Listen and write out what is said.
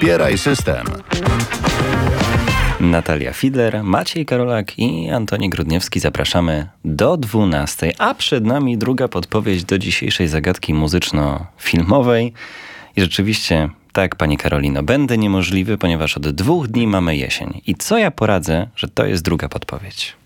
Wspieraj system. Natalia Fidler, Maciej Karolak i Antoni Grudniewski. Zapraszamy do 12. A przed nami druga podpowiedź do dzisiejszej zagadki muzyczno-filmowej. I rzeczywiście, tak, pani Karolino, będę niemożliwy, ponieważ od 2 dni mamy jesień. I co ja poradzę, że to jest druga podpowiedź?